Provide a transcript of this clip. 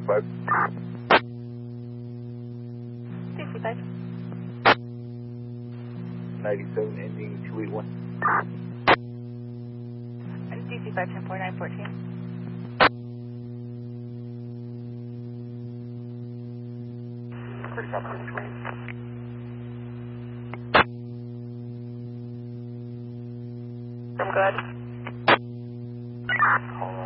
5. DC5. 97 ending 281. And DC5, 104914. I'm good.